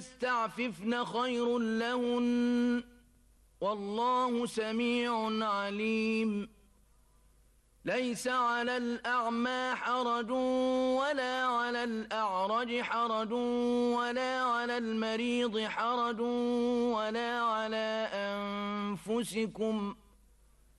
يستعففن خير لهن والله سميع عليم. ليس على الأعمى حرج ولا على الأعرج حرج ولا على المريض حرج ولا على أنفسكم